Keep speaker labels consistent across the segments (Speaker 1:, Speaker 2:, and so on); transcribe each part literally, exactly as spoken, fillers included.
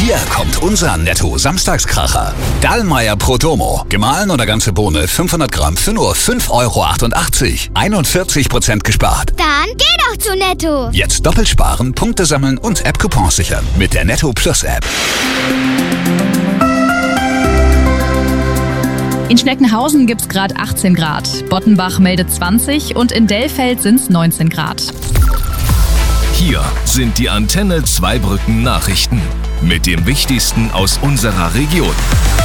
Speaker 1: Hier kommt unser Netto-Samstagskracher. Dallmayr Prodomo. Gemahlen oder ganze Bohne fünfhundert Gramm für nur fünf Euro achtundachtzig. einundvierzig Prozent gespart.
Speaker 2: Dann geh doch zu Netto.
Speaker 1: Jetzt doppelt sparen, Punkte sammeln und App-Coupons sichern. Mit der Netto Plus App.
Speaker 3: In Schneckenhausen gibt's gerade achtzehn Grad. Bottenbach meldet zwanzig und in Dellfeld sind's neunzehn Grad.
Speaker 4: Hier sind die Antenne Zweibrücken Nachrichten mit dem Wichtigsten aus unserer Region.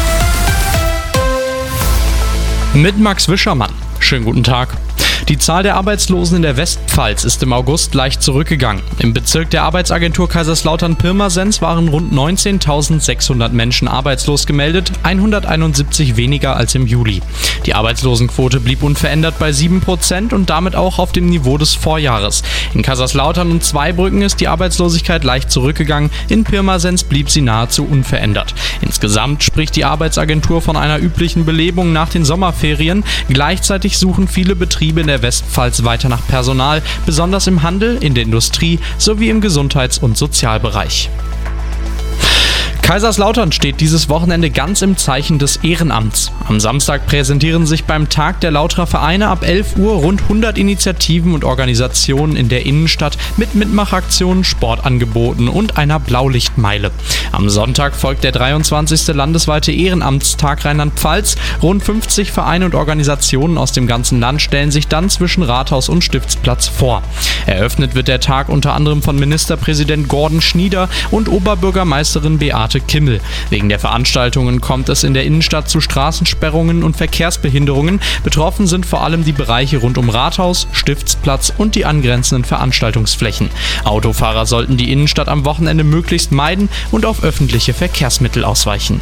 Speaker 5: Mit Max Wischermann. Schönen guten Tag. Die Zahl der Arbeitslosen in der Westpfalz ist im August leicht zurückgegangen. Im Bezirk der Arbeitsagentur Kaiserslautern-Pirmasens waren rund neunzehntausendsechshundert Menschen arbeitslos gemeldet, hunderteinundsiebzig weniger als im Juli. Die Arbeitslosenquote blieb unverändert bei sieben Prozent und damit auch auf dem Niveau des Vorjahres. In Kaiserslautern und Zweibrücken ist die Arbeitslosigkeit leicht zurückgegangen, in Pirmasens blieb sie nahezu unverändert. Insgesamt spricht die Arbeitsagentur von einer üblichen Belebung nach den Sommerferien. Gleichzeitig suchen viele Betriebe in der Westpfalz weiter nach Personal, besonders im Handel, in der Industrie sowie im Gesundheits- und Sozialbereich. Kaiserslautern steht dieses Wochenende ganz im Zeichen des Ehrenamts. Am Samstag präsentieren sich beim Tag der Lauterer Vereine ab elf Uhr rund hundert Initiativen und Organisationen in der Innenstadt mit Mitmachaktionen, Sportangeboten und einer Blaulichtmeile. Am Sonntag folgt der dreiundzwanzigste landesweite Ehrenamtstag Rheinland-Pfalz. Rund fünfzig Vereine und Organisationen aus dem ganzen Land stellen sich dann zwischen Rathaus und Stiftsplatz vor. Eröffnet wird der Tag unter anderem von Ministerpräsident Gordon Schnieder und Oberbürgermeisterin Beate Kimmel. Wegen der Veranstaltungen kommt es in der Innenstadt zu Straßensperrungen und Verkehrsbehinderungen. Betroffen sind vor allem die Bereiche rund um Rathaus, Stiftsplatz und die angrenzenden Veranstaltungsflächen. Autofahrer sollten die Innenstadt am Wochenende möglichst meiden und auf öffentliche Verkehrsmittel ausweichen.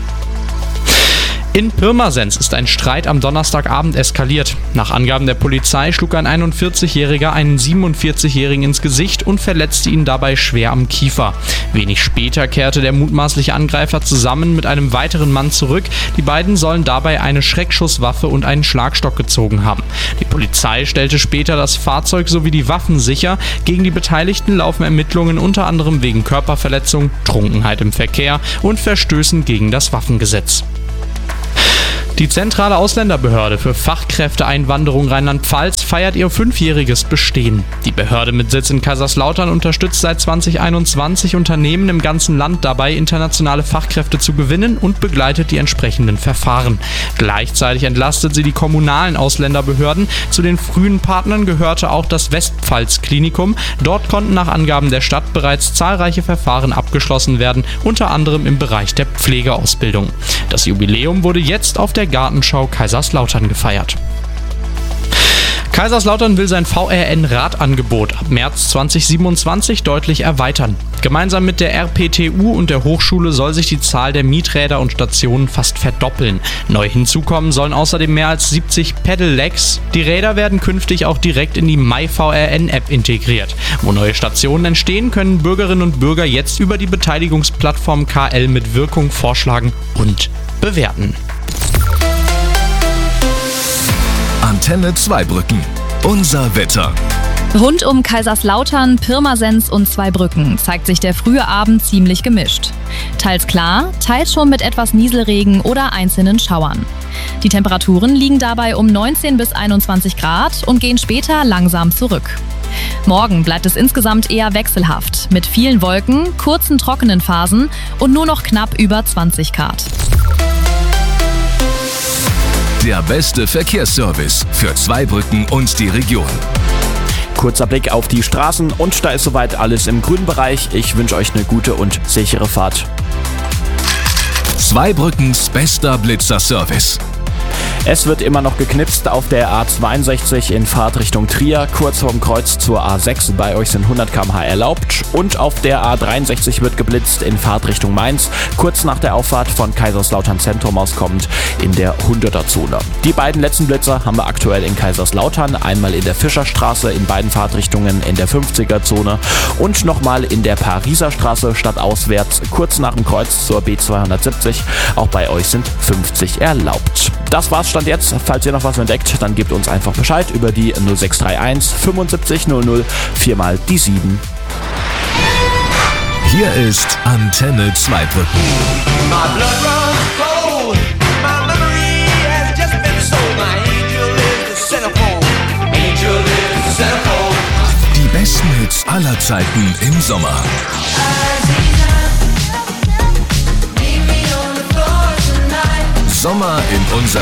Speaker 5: In Pirmasens ist ein Streit am Donnerstagabend eskaliert. Nach Angaben der Polizei schlug ein einundvierzigjähriger einen siebenundvierzigjährigen ins Gesicht und verletzte ihn dabei schwer am Kiefer. Wenig später kehrte der mutmaßliche Angreifer zusammen mit einem weiteren Mann zurück. Die beiden sollen dabei eine Schreckschusswaffe und einen Schlagstock gezogen haben. Die Polizei stellte später das Fahrzeug sowie die Waffen sicher. Gegen die Beteiligten laufen Ermittlungen unter anderem wegen Körperverletzung, Trunkenheit im Verkehr und Verstößen gegen das Waffengesetz. Die Zentrale Ausländerbehörde für Fachkräfteeinwanderung Rheinland-Pfalz feiert ihr fünfjähriges Bestehen. Die Behörde mit Sitz in Kaiserslautern unterstützt seit zweitausendeinundzwanzig Unternehmen im ganzen Land dabei, internationale Fachkräfte zu gewinnen und begleitet die entsprechenden Verfahren. Gleichzeitig entlastet sie die kommunalen Ausländerbehörden. Zu den frühen Partnern gehörte auch das Westpfalz-Klinikum. Dort konnten nach Angaben der Stadt bereits zahlreiche Verfahren abgeschlossen werden, unter anderem im Bereich der Pflegeausbildung. Das Jubiläum wurde jetzt auf der Gartenschau Kaiserslautern gefeiert. Kaiserslautern will sein V R N-Radangebot ab März zweitausendsiebenundzwanzig deutlich erweitern. Gemeinsam mit der R P T U und der Hochschule soll sich die Zahl der Mieträder und Stationen fast verdoppeln. Neu hinzukommen sollen außerdem mehr als siebzig Pedelecs. Die Räder werden künftig auch direkt in die MyVRN-App integriert. Wo neue Stationen entstehen, können Bürgerinnen und Bürger jetzt über die Beteiligungsplattform K L mit Wirkung vorschlagen und bewerten.
Speaker 4: Antenne Zweibrücken. Unser Wetter.
Speaker 3: Rund um Kaiserslautern, Pirmasens und Zweibrücken zeigt sich der frühe Abend ziemlich gemischt. Teils klar, teils schon mit etwas Nieselregen oder einzelnen Schauern. Die Temperaturen liegen dabei um neunzehn bis einundzwanzig Grad und gehen später langsam zurück. Morgen bleibt es insgesamt eher wechselhaft, mit vielen Wolken, kurzen trockenen Phasen und nur noch knapp über zwanzig Grad.
Speaker 4: Der beste Verkehrsservice für Zweibrücken und die Region.
Speaker 6: Kurzer Blick auf die Straßen und da ist soweit alles im grünen Bereich. Ich wünsche euch eine gute und sichere Fahrt.
Speaker 4: Zweibrückens bester Blitzer-Service.
Speaker 6: Es wird immer noch geknipst auf der A zweiundsechzig in Fahrtrichtung Trier, kurz vorm Kreuz zur A sechs. Bei euch sind hundert Kilometer pro Stunde erlaubt. Und auf der A dreiundsechzig wird geblitzt in Fahrtrichtung Mainz, kurz nach der Auffahrt von Kaiserslautern Zentrum aus kommend in der hunderter-Zone. Die beiden letzten Blitzer haben wir aktuell in Kaiserslautern, einmal in der Fischerstraße in beiden Fahrtrichtungen in der fünfziger-Zone und nochmal in der Pariser Straße stadtauswärts, kurz nach dem Kreuz zur B zweihundertsiebzig. Auch bei euch sind fünfzig erlaubt. Das war's Stand jetzt. Falls ihr noch was entdeckt, dann gebt uns einfach Bescheid über die null sechs drei eins fünfundsiebzig null null, viermal die sieben.
Speaker 4: Hier ist Antenne Zweibrücken.
Speaker 7: My blood runs cold. My memory has just been sold. My angel is the centerfold. Angel is the centerfold.
Speaker 4: Die besten Hits aller Zeiten im Sommer. Sommer in unserer